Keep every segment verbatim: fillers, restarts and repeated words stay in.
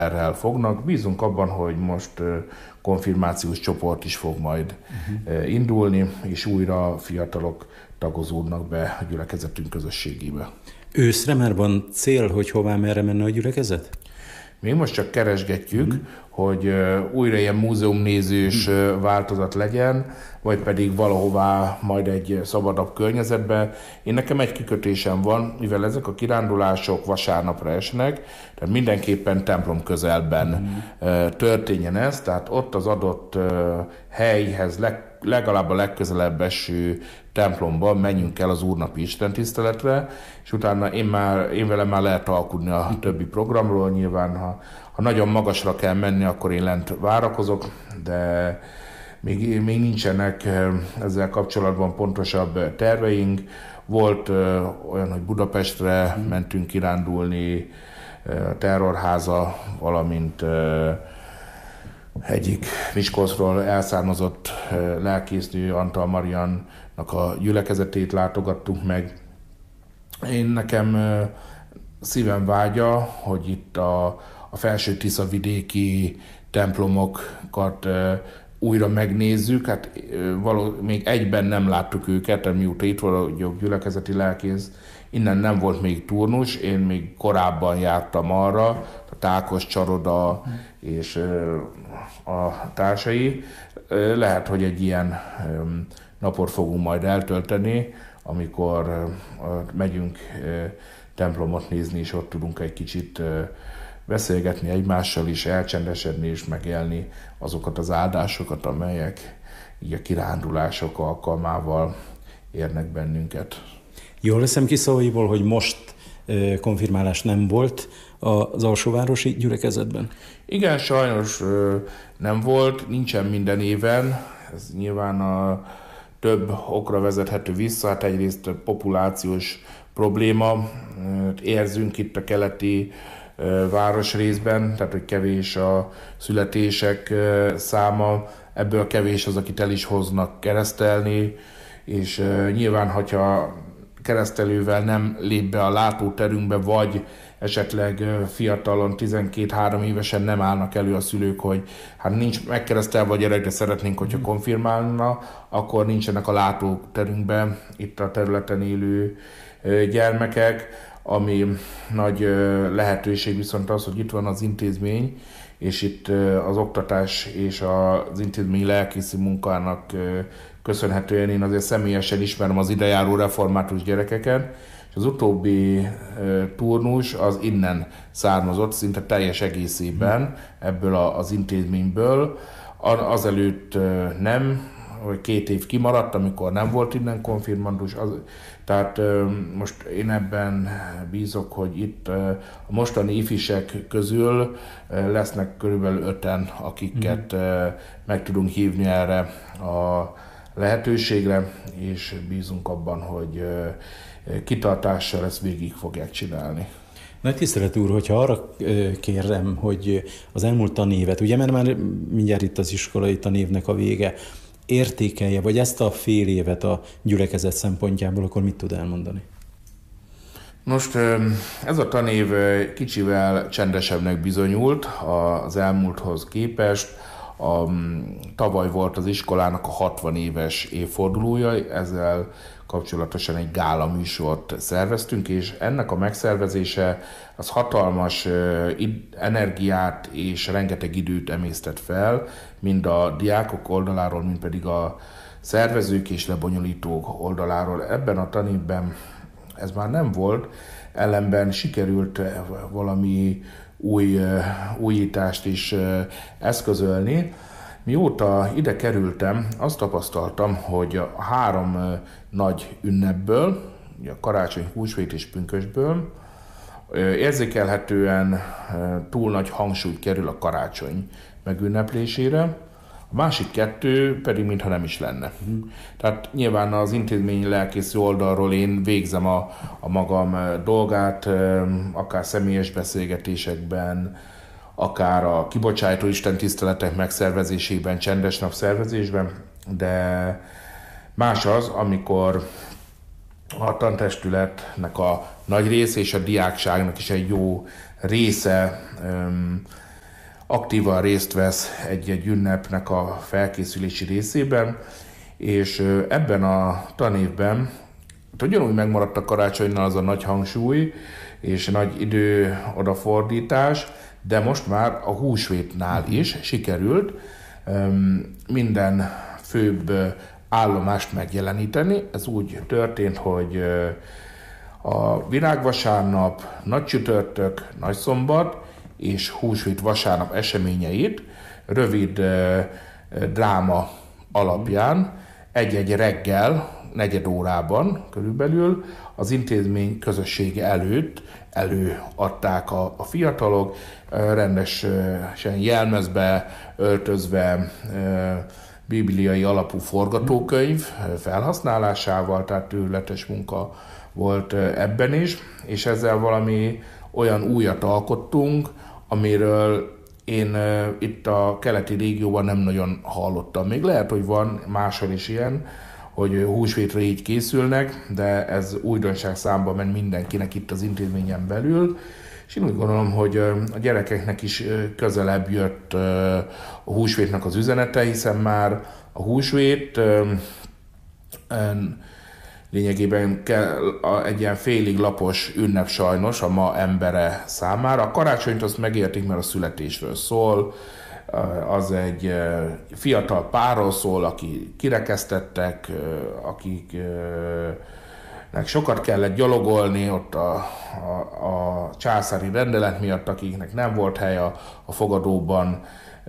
erről fognak. Bízunk abban, hogy most konfirmációs csoport is fog majd uh-huh. indulni, és újra fiatalok tagozódnak be a gyülekezetünk közösségébe. Őszre már van cél, hogy hová merre menne a gyülekezet? Még most csak keresgetjük, uh-huh. hogy újra ilyen múzeumnézős uh-huh. változat legyen, vagy pedig valahová majd egy szabadabb környezetben. Én nekem egy kikötésem van, mivel ezek a kirándulások vasárnapra esnek, tehát mindenképpen templom közelben uh-huh. történjen ez, tehát ott az adott helyhez leg, legalább a legközelebb eső templomban menjünk el az úrnapi istentiszteletre, és utána én, már, én velem már lehet alkudni a többi programról. Nyilván, ha, ha nagyon magasra kell menni, akkor én lent várakozok, de még, még nincsenek ezzel kapcsolatban pontosabb terveink. Volt olyan, hogy Budapestre mentünk kirándulni, a Terrorháza, valamint egyik Miskolcról elszármazott lelkésznő Antal Mariannak a gyülekezetét látogattuk meg. Én nekem szívem vágya, hogy itt a, a felső Tiszavidéki templomokat újra megnézzük. Hát való, még egyben nem láttuk őket, mióta itt vagyok gyülekezeti lelkész. Innen nem volt még turnus, én még korábban jártam arra, a Tákos Csaroda és a társai. Lehet, hogy egy ilyen napot fogunk majd eltölteni, amikor megyünk templomot nézni, és ott tudunk egy kicsit beszélgetni egymással is, elcsendesedni és megélni azokat az áldásokat, amelyek így a kirándulások alkalmával érnek bennünket. Jól veszem ki szavaiból, hogy most konfirmálás nem volt az alsóvárosi gyülekezetben? Igen, sajnos nem volt, nincsen minden éven. Ez nyilván a több okra vezethető vissza. Hát egyrészt populációs probléma érzünk itt a keleti városrészben, tehát hogy kevés a születések száma, ebből kevés az, akit el is hoznak keresztelni, és nyilván, hogyha keresztelővel nem lép be a látóterünkbe, vagy esetleg fiatalon, tizenkét-három évesen nem állnak elő a szülők, hogy hát nincs megkeresztelve a gyerek, de szeretnénk, hogyha konfirmálna, akkor nincsenek a látóterünkben itt a területen élő gyermekek, ami nagy lehetőség viszont az, hogy itt van az intézmény, és itt az oktatás és az intézmény lelkészi munkának köszönhetően én azért személyesen ismerem az idejáró református gyerekeket, és az utóbbi turnus az innen származott, szinte teljes egészében ebből az intézményből. Azelőtt nem, vagy két év kimaradt, amikor nem volt innen konfirmandus. Az, tehát most én ebben bízok, hogy itt a mostani ifisek közül lesznek körülbelül öten, akiket mm. meg tudunk hívni erre a lehetőségre, és bízunk abban, hogy kitartással ezt végig fogják csinálni. Nagy tisztelet úr, hogyha arra kérem, hogy az elmúlt tanévet, ugye mert már mindjárt itt az iskolai tanévnek a vége, értékelje, vagy ezt a fél évet a gyülekezet szempontjából, akkor mit tud elmondani? Most ez a tanév kicsivel csendesebbnek bizonyult az elmúlthoz képest. A, tavaly volt az iskolának a hatvan éves évfordulója, ezzel kapcsolatosan egy gála műsort szerveztünk, és ennek a megszervezése az hatalmas energiát és rengeteg időt emésztett fel, mind a diákok oldaláról, mind pedig a szervezők és lebonyolítók oldaláról. Ebben a tanévben ez már nem volt, ellenben sikerült valami új újítást is eszközölni. Mióta ide kerültem, azt tapasztaltam, hogy a három nagy ünnepből, a karácsony, húsvét és pünkösdből érzékelhetően túl nagy hangsúly kerül a karácsony megünneplésére, a másik kettő pedig mintha nem is lenne. Tehát nyilván az intézményi lelkészi oldalról én végzem a, a magam dolgát, akár személyes beszélgetésekben, akár a kibocsájtó istentiszteletek megszervezésében, csendes nap szervezésben, de más az, amikor a tantestületnek a nagy része és a diákságnak is egy jó része öm, aktívan részt vesz egy-egy ünnepnek a felkészülési részében, és ebben a tanévben ugyanúgy megmaradt a karácsonynál az a nagy hangsúly és nagy idő odafordítás, de most már a húsvétnál is sikerült minden főbb állomást megjeleníteni. Ez úgy történt, hogy a virágvasárnap, nagycsütörtök, nagyszombat és húsvét vasárnap eseményeit rövid dráma alapján egy-egy reggel, negyed órában körülbelül az intézmény közössége előtt előadták a, a fiatalok, rendesen jelmezbe öltözve, bibliai alapú forgatókönyv felhasználásával, tehát tőletes munka volt ebben is, és ezzel valami olyan újat alkottunk, amiről én itt a keleti régióban nem nagyon hallottam. Még lehet, hogy van máshol is ilyen, hogy húsvétre így készülnek, de ez újdonság számba ment mindenkinek itt az intézményen belül, és én úgy gondolom, hogy a gyerekeknek is közelebb jött a húsvétnek az üzenete, hiszen már a húsvét lényegében egy ilyen félig lapos ünnep sajnos a ma embere számára. A karácsonyt azt megértik, mert a születésről szól, az egy fiatal párról szól, aki kirekesztettek, akiknek sokat kellett gyalogolni ott a, a, a császári rendelet miatt, akiknek nem volt hely a, a fogadóban,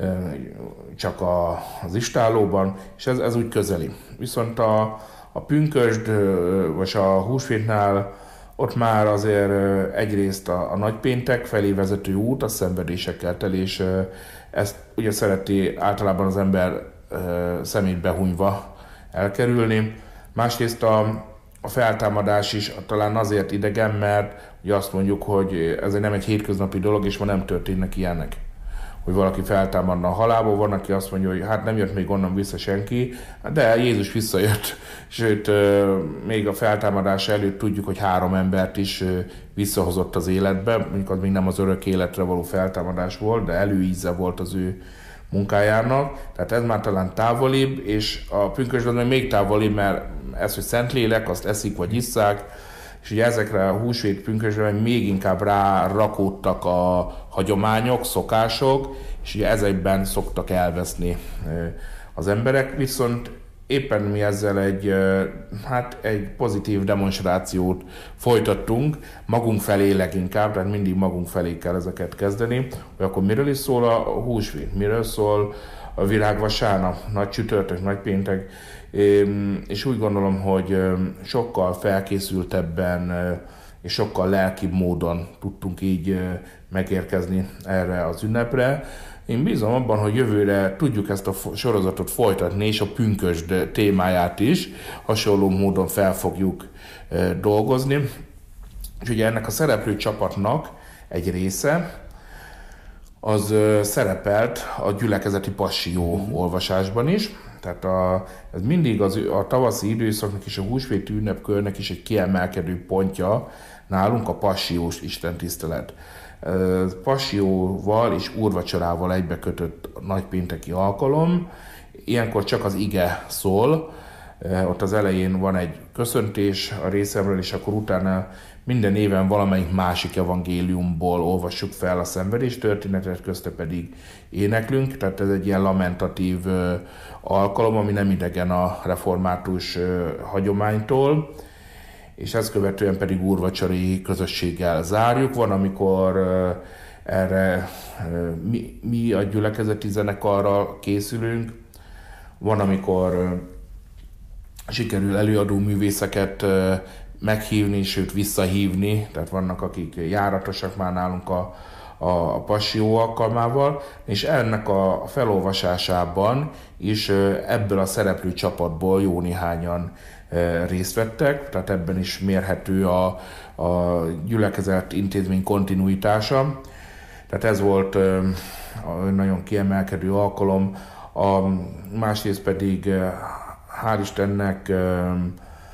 csak a, az istállóban, és ez, ez úgy közeli. Viszont a, a pünkösd, vagy a húsvétnál ott már azért egyrészt a, a nagypéntek felé vezető út, a szenvedésekkel tel, és ezt ugye szereti általában az ember szemét behunyva elkerülni. Másrészt a, a feltámadás is talán azért idegen, mert ugye azt mondjuk, hogy ez nem egy hétköznapi dolog, és ma nem történnek ilyenek. Hogy valaki feltámadna a halálból, van, aki azt mondja, hogy hát nem jött még onnan vissza senki, de Jézus visszajött, sőt, még a feltámadás előtt tudjuk, hogy három embert is visszahozott az életbe, mondjuk az még nem az örök életre való feltámadás volt, de előíze volt az ő munkájának, tehát ez már talán távolibb, és a pünkösdben még távolibb, mert ez, hogy Szentlélek, azt eszik vagy isszák, és ugye ezekre a húsvét pünkösdben még inkább rárakódtak a hagyományok, szokások, és ugye ezekben szoktak elveszni az emberek, viszont éppen mi ezzel egy, hát egy pozitív demonstrációt folytattunk, magunk felé leginkább, tehát mindig magunk felé kell ezeket kezdeni, hogy akkor miről is szól a húsvét, miről szól a virágvasárnap, nagy csütörtök, nagy péntek, és úgy gondolom, hogy sokkal felkészültebben és sokkal lelkibb módon tudtunk így megérkezni erre az ünnepre. Én bízom abban, hogy jövőre tudjuk ezt a sorozatot folytatni, és a pünkösd témáját is hasonló módon fel fogjuk dolgozni. És ugye ennek a szereplő csapatnak egy része az szerepelt a gyülekezeti passió olvasásban is. Tehát a, ez mindig az, a tavaszi időszaknak és a húsvéti ünnepkörnek is egy kiemelkedő pontja nálunk a passiós istentisztelet. Passióval és úrvacsorával egybekötött nagypénteki alkalom. Ilyenkor csak az ige szól, ott az elején van egy köszöntés a részemről, és akkor utána minden éven valamelyik másik evangéliumból olvassuk fel a szenvedés történetet, közte pedig éneklünk, tehát ez egy ilyen lamentatív alkalom, ami nem idegen a református hagyománytól, és ezt követően pedig úrvacsori közösséggel zárjuk. Van, amikor erre mi, mi a gyülekezeti zenekarral készülünk, van, amikor sikerül előadó művészeket meghívni, sőt visszahívni, tehát vannak, akik járatosak már nálunk a, a Passió alkalmával, és ennek a felolvasásában is ebből a szereplő csapatból jó néhányan részt vettek, tehát ebben is mérhető a, a gyülekezet intézmény kontinuitása. Tehát ez volt a nagyon kiemelkedő alkalom, a másrészt pedig hál' Istennek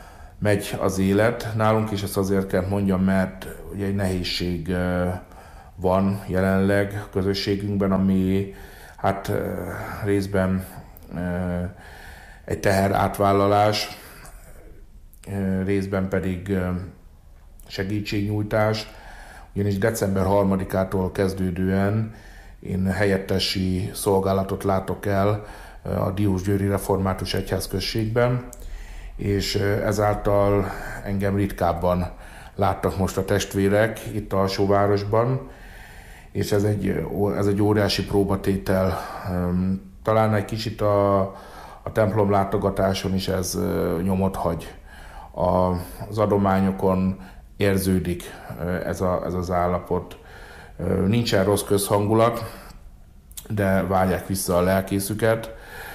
megy az élet nálunk, és ezt azért kell mondjam, mert ugye egy nehézség van jelenleg a közösségünkben, ami hát részben egy teher átvállalás, részben pedig segítségnyújtás, ugyanis december harmadikától kezdődően én helyettesi szolgálatot látok el a Diósgyőri Református Egyházközségben, és ezáltal engem ritkábban láttak most a testvérek itt Alsóvárosban, és ez egy, ez egy óriási próbatétel. Talán egy kicsit a, a templom látogatáson is ez nyomot hagy. A, az adományokon érződik ez, a, ez az állapot. Nincsen rossz közhangulat, de várják vissza a lelkészüket,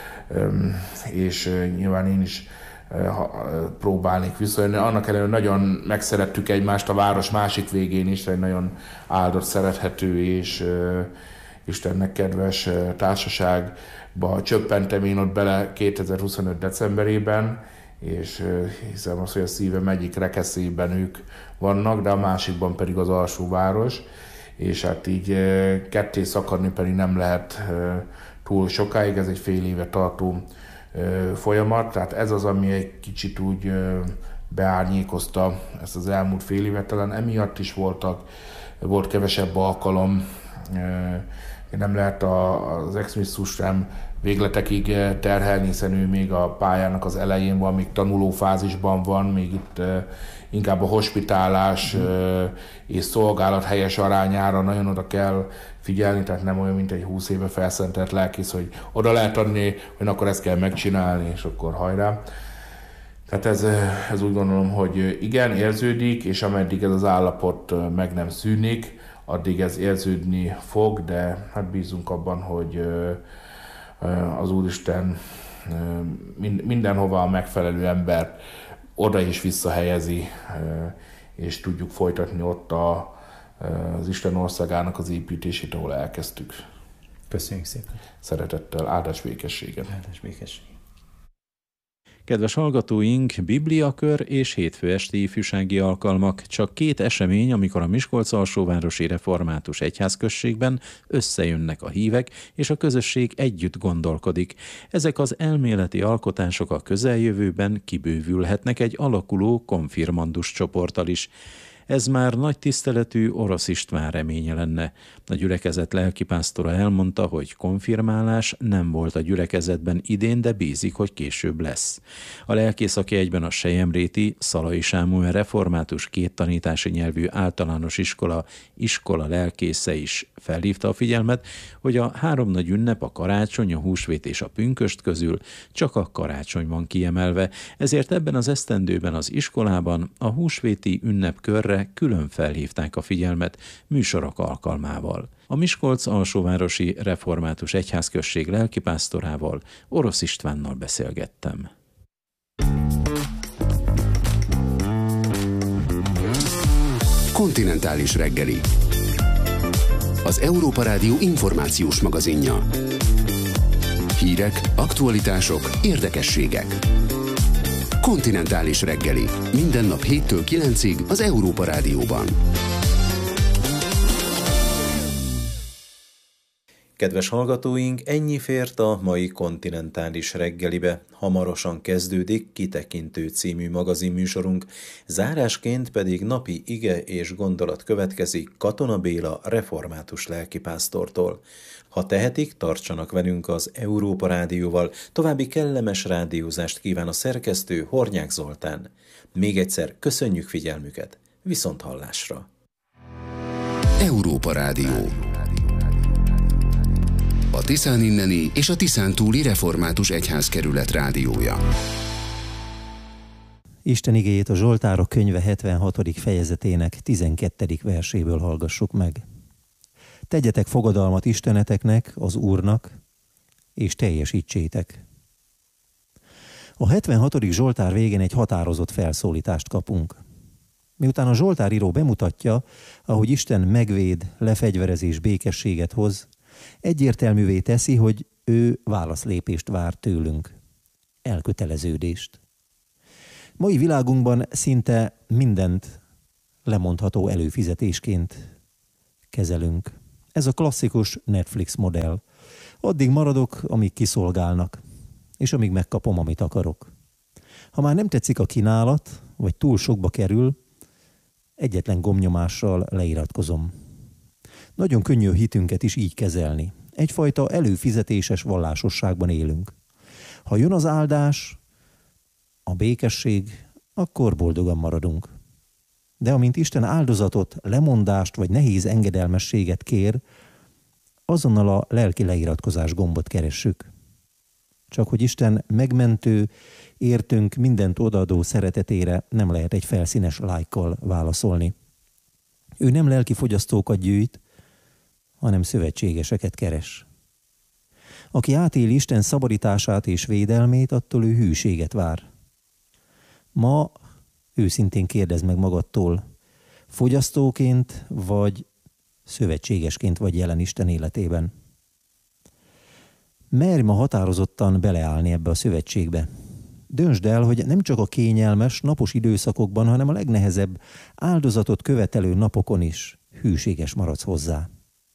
és nyilván én is próbálnék visszajönni. Annak ellenére nagyon megszerettük egymást a város másik végén is, egy nagyon áldott, szerethető és Istennek kedves társaságba csöppentem én ott bele kétezer-huszonöt decemberében, és hiszem azt, hogy a szívem egyik rekeszében ők vannak, de a másikban pedig az Alsóváros, és hát így ketté szakadni pedig nem lehet túl sokáig, ez egy fél éve tartó folyamat, tehát ez az, ami egy kicsit úgy beárnyékozta ezt az elmúlt fél évet, talán emiatt is voltak, volt kevesebb alkalom, nem lehet az ex-misszus sem végletekig terhelni, hiszen ő még a pályának az elején van, még tanuló fázisban van, még itt inkább a hospitálás és szolgálat helyes arányára nagyon oda kell figyelni, tehát nem olyan, mint egy húsz éve felszentelt lelkész, hogy oda lehet adni, hogy akkor ezt kell megcsinálni, és akkor hajrá. Tehát ez, ez úgy gondolom, hogy igen, érződik, és ameddig ez az állapot meg nem szűnik, addig ez érződni fog, de hát bízunk abban, hogy az Úristen mindenhova a megfelelő embert oda is visszahelyezi, és tudjuk folytatni ott a, az Isten országának az építését, ahol elkezdtük. Köszönjük szépen. Szeretettel, áldás békességet. Áldás békesség. Kedves hallgatóink, bibliakör és hétfő esti ifjúsági alkalmak, csak két esemény, amikor a Miskolc-Alsóvárosi Református Egyházközségben összejönnek a hívek, és a közösség együtt gondolkodik. Ezek az elméleti alkotások a közeljövőben kibővülhetnek egy alakuló konfirmandus csoporttal is. Ez már nagy tiszteletű Orosz István reménye lenne. A gyülekezet lelkipásztora elmondta, hogy konfirmálás nem volt a gyülekezetben idén, de bízik, hogy később lesz. A lelkész, aki egyben a selyemréti Szalai Sámuel református két tanítási nyelvű általános iskola iskola lelkésze is felhívta a figyelmet, hogy a három nagy ünnep, a karácsony, a húsvét és a pünkösd közül csak a karácsony van kiemelve, ezért ebben az esztendőben az iskolában a húsvéti ünnepkörre külön felhívták a figyelmet műsorok alkalmával. A Miskolc-Alsóvárosi Református Egyházközség lelkipásztorával, Orosz Istvánnal beszélgettem. Kontinentális reggeli. Az Európa Rádió információs magazinja. Hírek, aktualitások, érdekességek. Kontinentális reggeli. Minden nap héttől kilencig az Európa Rádióban. Kedves hallgatóink, ennyi fért a mai Kontinentális reggelibe. Hamarosan kezdődik Kitekintő című magazinműsorunk, zárásként pedig napi ige és gondolat következik Katona Béla református lelkipásztortól. Ha tehetik, tartsanak velünk az Európa Rádióval, további kellemes rádiózást kíván a szerkesztő Hornyák Zoltán. Még egyszer köszönjük figyelmüket, viszont hallásra! Európa Rádió. A Tiszán inneni és a Tiszán túli református egyházkerület rádiója. Isten igéjét a Zsoltárok könyve hetvenhatodik fejezetének tizenkettedik verséből hallgassuk meg. Tegyetek fogadalmat Isteneteknek, az Úrnak, és teljesítsétek. A hetvenhatodik Zsoltár végén egy határozott felszólítást kapunk. Miután a Zsoltáríró bemutatja, ahogy Isten megvéd, lefegyverezés, békességet hoz, egyértelművé teszi, hogy ő válaszlépést vár tőlünk, elköteleződést. Mai világunkban szinte mindent lemondható előfizetésként kezelünk. Ez a klasszikus Netflix modell. Addig maradok, amíg kiszolgálnak, és amíg megkapom, amit akarok. Ha már nem tetszik a kínálat, vagy túl sokba kerül, egyetlen gombnyomással leiratkozom. Nagyon könnyű a hitünket is így kezelni. Egyfajta előfizetéses vallásosságban élünk. Ha jön az áldás, a békesség, akkor boldogan maradunk. De amint Isten áldozatot, lemondást vagy nehéz engedelmességet kér, azonnal a lelki leiratkozás gombot keressük. Csak hogy Isten megmentő, értünk mindent odaadó szeretetére nem lehet egy felszínes lájkkal válaszolni. Ő nem lelki fogyasztókat gyűjt, hanem szövetségeseket keres. Aki átéli Isten szabadítását és védelmét, attól ő hűséget vár. Ma őszintén kérdezd meg magadtól, fogyasztóként vagy szövetségesként vagy jelen Isten életében. Merj ma határozottan beleállni ebbe a szövetségbe. Döntsd el, hogy nem csak a kényelmes, napos időszakokban, hanem a legnehezebb, áldozatot követelő napokon is hűséges maradsz hozzá.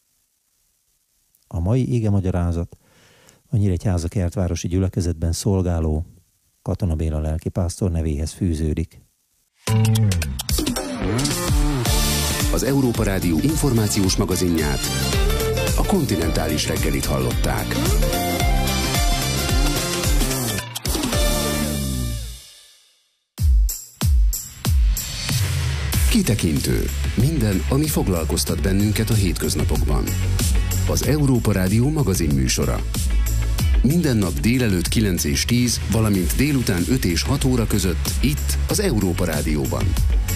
A mai igemagyarázat a Nyíregyháza kertvárosi gyülekezetben szolgáló Katona Béla lelkipásztor nevéhez fűződik. Az Európa Rádió információs magazinját, a Kontinentális reggelit hallották. Kitekintő. Minden, ami foglalkoztat bennünket a hétköznapokban. Az Európa Rádió magazin műsora. Minden nap délelőtt kilenc és tíz, valamint délután öt és hat óra között itt az Európa Rádióban.